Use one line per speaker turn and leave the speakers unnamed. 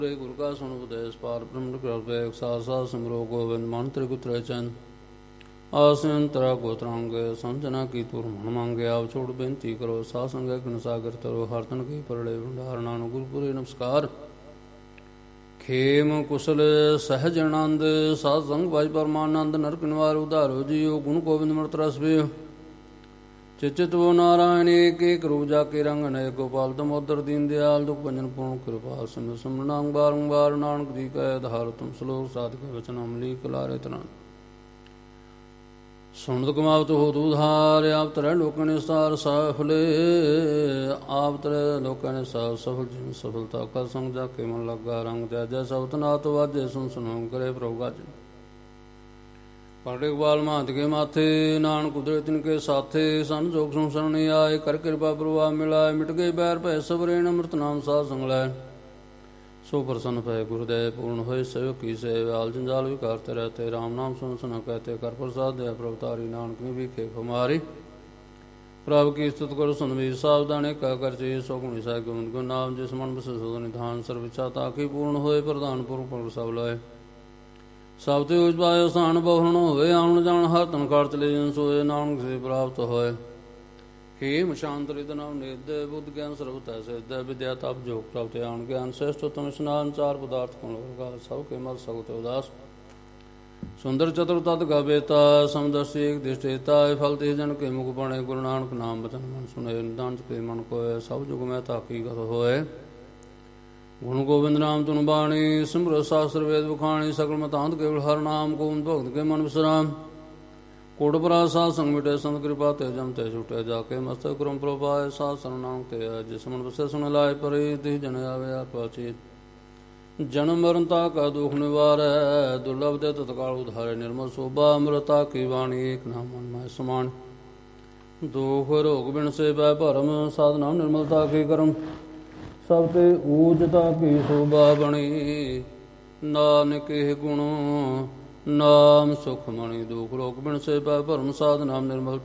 ਗੁਰੂ ਕਾ ਸੁਣ ਉਪਦੇਸ਼ ਪਾਰ ਬ੍ਰਹਮ ਕਰਵੇ ਸਾਧ ਸਾਧ ਸਿਮਰੋ ਗੋਬਿੰਦ ਮਨ ਤ੍ਰਿਗੁਤਰੇ ਚੰਨ ਆਸਨ ਤਰਾ ਗੋਤਰਾਂਗੇ ਸੰਜਨਾ ਕੀ ਤੁਰ ਮਨ ਮੰਗੇ ਆਪ ਛੋੜ ਬੇਨਤੀ ਕਰੋ ਸਾਧ ਸੰਗੈ ਗੁਣ ਸਾਗਰ ਤਰੋ ਹਰਤਨ ਕੀ ਪਰੜੇ ਭੰਡਾਰ ਨਾਨਕ ਗੁਰਪੁਰੇ ਨਮਸਕਾਰ। ਖੇਮ ਕੁਸਲ ਸਹਿਜ ਆਨੰਦ ਸਾਧ ਸੰਗ ਵਾਜ ਪਰਮਾਨੰਦ ਨਰਕ ਨਿਵਾਰ ਉਧਾਰੋ ਜੀਓ ਗੁਣ ਗੋਬਿੰਦ ਮਰਤ ਰਸ ਪਿਓ ਚਿਚਿਤ ਵੋ ਨਾਰਾਇਣ ਏਕ ਰੂਪ ਜਾ ਕੇ ਰੰਗ ਅਨੇਕ ਗੋਪਾਲ ਦਮੋਦਰ ਦੀਨ ਦਿਆਲ ਦੁਖ ਭੰਜਨ ਪੂਰਨ ਕਿਰਪਾ ਸਿਮਰ ਸਿਮਰਨਾਮ ਬਾਰੰਬਾਰ ਨਾਨਕ ਜੀ ਕੈ ਆਧਾਰ ਤੁਮ ਸਲੋਕ ਸਾਧਕ ਵਚਨ ਅਮਲੀ ਕਲਾਰੇ ਤਨ ਸੁਣਦ ਕਮਾਵਤ ਹੋ ਦੂਧਾਰ ਆਪ ਤਰੈ ਲੋਕਾਂ ਨੇ ਸਾਰ ਸਫਲੇ ਆਪ ਤਰੈ ਲੋਕਾਂ ਨੇ ਸਾਰ ਸਫਲ ਜਿਨ ਸਫਲਤਾ ਕਰ ਸੰਗ ਜਾ ਕੇ ਮਨ ਲੱਗਾ ਰੰਗ ਤੇ ਜੈ ਸਬਤ ਨਾਤ ਵਾਜੇ ਸੁਨ ਸੁਨੋ ਕਰੇ ਪ੍ਰਭੂ ਗਾਜ ਪਰੜੇ ਗਵਾਲ ਮਾਤ ਕੇ ਮਾਥੇ ਨਾਨਕ ਕੁਦਰਤ ਤਿਨ ਕੇ ਸਾਥੇ ਸਨ ਜੋਗ ਸੁਨ ਸਰਣੀ ਆਏ ਕਰ ਕਿਰਪਾ ਪ੍ਰਭਾ ਮਿਲਾਏ ਮਿਟ ਗਏ ਬੈਰ ਭੈ ਸਬਰੇਣ ਅੰਮ੍ਰਿਤ ਨਾਮ ਸਾਧ ਸੰਗ ਲੈ ਸੋ ਪ੍ਰਸੰਨ ਭੈ ਗੁਰਦੇਵ ਪੂਰਨ ਹੋਏ ਸੇਵ ਕੀ ਸੇਵਾਲ ਜੰਜਾਲ ਵੀ ਕਰਤੇ ਰਹਤੇ ਰਾਮ ਨਾਮ ਸੁਨ ਸੁਨ ਕਹਤੇ ਕਰ ਪ੍ਰਸਾਦ ਦੇ ਪ੍ਰਭਤਾਰੀ ਨਾਨਕ ਨੇ ਵੀ ਖੇਪ ਹਮਾਰੀ ਪ੍ਰਭ ਕੀ ਸਤਿ ਕਰੋ ਸੁਨਵੀਰ ਸਾਵਧਾਨੇ ਕਾ ਕਰ ਚੇ ਸੋ ਗੁਣੀ ਸਾਹਿਬ ਗੋਬਿੰਦ ਗੁਰੂ ਨਾਮ ਜਿਸ ਮਨ ਬਸੇ ਸੋ ਨਿਧਾਨ ਸਰਵ ਇੱਛਾ ਤਾਕੀ ਪੂਰਨ ਹੋਏ ਪ੍ਰਧਾਨ ਪੁਰਖ ਸਭ ਲਾਏ ਸਭ ਤੇ ਉਚ ਪਾਇਓ ਸਥਾਨ ਬਹੁਣ ਹੋਵੇ ਆਉਣ ਜਾਣ ਹਰ ਤਨ ਕਾਰ ਚਲੇ ਜਨ ਸੋਏ ਨਾਨਕ ਸੇ ਪ੍ਰਾਪਤ ਹੋਏ ਖੇਮ ਸ਼ਾਂਤ ਰਿਦ ਨਾਮ ਨਿਰਦੈ ਬੁੱਧ ਗਿਆਨ ਸਰਬਤ ਸਿੱਧੈ ਵਿਦਿਆ ਤਪ ਜੋਗ ਪ੍ਰਾਪਤ ਆਣ ਗਿਆਨ ਸ੍ਰੇਸ਼ਟ ਉਤਮ ਇਸ਼ਨਾਨ ਚਾਰ ਪਦਾਰਥ ਕੋਣ ਹੋਗਾ ਸਭ ਕੇ ਮਤ ਸਗਤ ਉਦਾਸ ਸੁੰਦਰ ਚਤੁਰ ਤਤ ਗਾਵੇਤਾ ਸਮਦਰਸ਼ੀ ਏਕ ਦਿਸ਼ਟੇਤਾ ਫਲ ਤੇ ਜਨ ਕੇ ਮੁਖ ਬਣੇ ਗੁਰੂ ਨਾਨਕ ਨਾਮ ਬਚਨ ਮਨ ਸੁਨੇ ਨਿਦਾਨ ਕੇ ਮਨ ਕੋਏ ਸਭ ਜੁਗ ਮੈਂ ਤਾਕੀ ਗਤ ਹੋਏ ਗੁਣ ਗੋਬਿੰਦ ਨਾਮ ਤੁਨ ਬਾਣੀ ਸਿਮਰੋ ਸਾਸਤਰ ਵੇਦ ਵਖਾਣੀ ਸਕਲ ਮਤਾਂਤ ਕੇਵਲ ਹਰ ਨਾਮ ਗੋਬਿੰਦ ਭਗਤ ਕੇ ਮਨ ਵਿਸਰਾਮ ਕੋਟ ਪਰਾ ਸਾਧ ਸੰਗ ਮਿਟੇ ਸੰਤ ਕਿਰਪਾ ਤੇ ਜਮ ਤੇ ਛੁਟੇ ਜਾ ਕੇ ਮਸਤਕ ਗੁਰਮ ਪ੍ਰਭਾਏ ਸਾਧ ਸੰਗ ਨਾਮ ਤੇ ਜਿਸ ਮਨ ਵਸੇ ਸੁਨ ਲਾਏ ਪਰੇ ਤਿਹ ਜਨ ਆਵੇ ਆਪਾਚੀ ਜਨਮ ਮਰਨ ਤਾ ਕਾ ਦੁਖ ਨਿਵਾਰੈ ਦੁਰਲਭ ਦੇ ਤਤਕਾਲ ਉਧਾਰੇ ਨਿਰਮਲ ਸੋਭਾ ਅੰਮ੍ਰਿਤਾ ਕੀ ਬਾਣੀ ਏਕ ਨਾਮ ਮਨ ਮੈਂ ਸਮਾਨ ਦੁਖ ਰੋਗ ਬਿਨ ਸੇ ਪੈ ਭਰਮ ਸਾਧ ਨਾਮ ਨਿਰਮਲਤਾ ਕੀ ਕਰਮ ਸਭ ਤੇ ਊਜਤਾ ਕੀ ਸੋਭਾ ਬਣੀ ਨਾਨਕ ਇਹ ਗੁਣ ਨਾਮ ਸੁਖ ਮਣੀ ਦੁਖ ਰੋਗ ਬਿਨ ਸੇ ਪੈ ਭਰਮ ਸਾਧ ਨਾਮ ਨਿਰਮਲ